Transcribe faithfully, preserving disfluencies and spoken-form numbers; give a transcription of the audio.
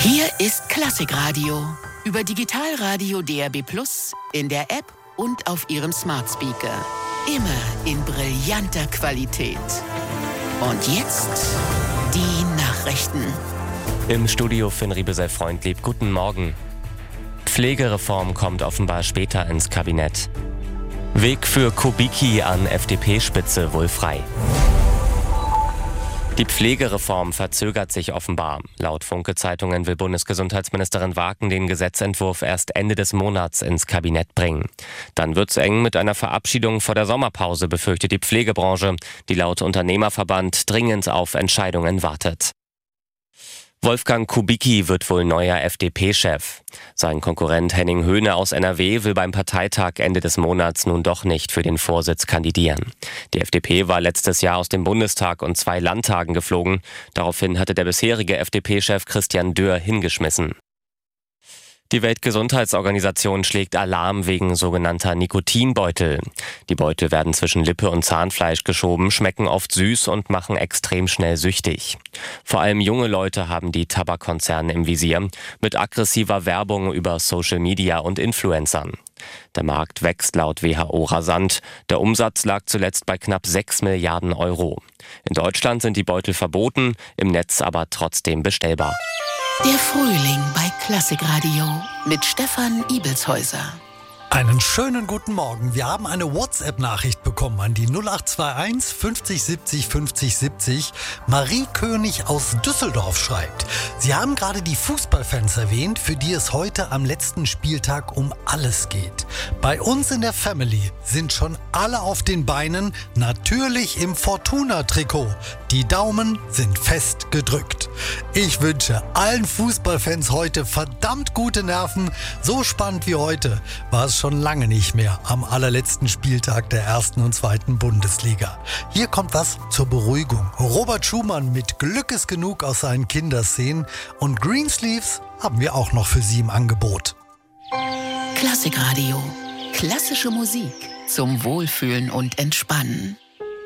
Hier ist Klassikradio. Über Digitalradio D A B plus, in der App und auf Ihrem Smart Speaker. Immer in brillanter Qualität. Und jetzt die Nachrichten. Im Studio Finn Riebesell-Freundlieb. Guten Morgen. Pflegereform kommt offenbar später ins Kabinett. Weg für Kubicki an F D P-Spitze wohl frei. Die Pflegereform verzögert sich offenbar. Laut Funke-Zeitungen will Bundesgesundheitsministerin Waken den Gesetzentwurf erst Ende des Monats ins Kabinett bringen. Dann wird's eng mit einer Verabschiedung vor der Sommerpause, befürchtet die Pflegebranche, die laut Unternehmerverband dringend auf Entscheidungen wartet. Wolfgang Kubicki wird wohl neuer F D P-Chef. Sein Konkurrent Henning Höhne aus N R W will beim Parteitag Ende des Monats nun doch nicht für den Vorsitz kandidieren. Die F D P war letztes Jahr aus dem Bundestag und zwei Landtagen geflogen. Daraufhin hatte der bisherige F D P-Chef Christian Dürr hingeschmissen. Die Weltgesundheitsorganisation schlägt Alarm wegen sogenannter Nikotinbeutel. Die Beutel werden zwischen Lippe und Zahnfleisch geschoben, schmecken oft süß und machen extrem schnell süchtig. Vor allem junge Leute haben die Tabakkonzerne im Visier, mit aggressiver Werbung über Social Media und Influencern. Der Markt wächst laut W H O rasant. Der Umsatz lag zuletzt bei knapp sechs Milliarden Euro. In Deutschland sind die Beutel verboten, im Netz aber trotzdem bestellbar. Der Frühling bei Klassikradio mit Stefan Ibelshäuser. Einen schönen guten Morgen. Wir haben eine WhatsApp-Nachricht bekommen an die null acht zwei eins fünfzig siebzig fünfzig siebzig. Marie König aus Düsseldorf schreibt: Sie haben gerade die Fußballfans erwähnt, für die es heute am letzten Spieltag um alles geht. Bei uns in der Family sind schon alle auf den Beinen, natürlich im Fortuna-Trikot. Die Daumen sind fest gedrückt. Ich wünsche allen Fußballfans heute verdammt gute Nerven. So spannend wie heute war es schon lange nicht mehr am allerletzten Spieltag der ersten und zweiten Bundesliga. Hier kommt was zur Beruhigung. Robert Schumann mit Glück ist genug aus seinen Kinderszenen und Greensleeves haben wir auch noch für Sie im Angebot. Klassikradio. Klassische Musik zum Wohlfühlen und Entspannen.